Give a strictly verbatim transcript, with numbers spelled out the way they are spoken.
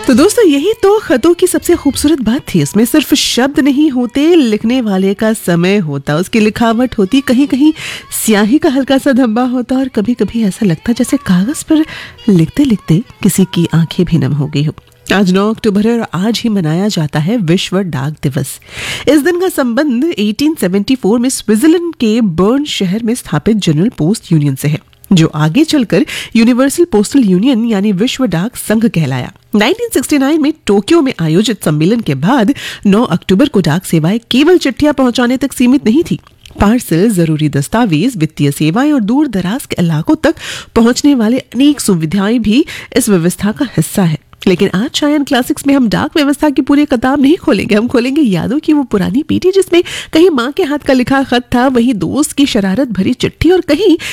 तो दोस्तों यही तो खतों की सबसे खूबसूरत बात थी। इसमें सिर्फ शब्द नहीं होते, लिखने वाले का समय होता, उसकी लिखावट होती, कहीं कहीं स्याही का हल्का सा धब्बा होता और कभी कभी ऐसा लगता जैसे कागज पर लिखते लिखते किसी की आंखें भी नम हो गई हो। आज नौ अक्टूबर है और आज ही मनाया जाता है विश्व डाक दिवस। इस दिन का संबंध अठारह सौ चौहत्तर में स्विट्जरलैंड के बर्न शहर में स्थापित जनरल पोस्ट यूनियन से है, जो आगे चलकर यूनिवर्सल पोस्टल यूनियन यानी विश्व डाक संघ कहलाया। उन्नीस सौ उनहत्तर में टोक्यो में आयोजित सम्मेलन के बाद नौ अक्टूबर को डाक सेवाएं केवल चिट्ठियां पहुंचाने तक सीमित नहीं थी। पार्सल, जरूरी दस्तावेज, वित्तीय सेवाएं और दूर दराज के इलाकों तक पहुंचने वाले अनेक सुविधाएं भी इस व्यवस्था का हिस्सा है। लेकिन आज शायद क्लासिक्स में हम डाक व्यवस्था की पूरी किताब नहीं खोलेंगे, हम खोलेंगे यादों की वो पुरानी पीढ़ी जिसमें कहीं माँ के हाथ का लिखा खत था, वहीं दोस्त की शरारत भरी चिट्ठी और कहीं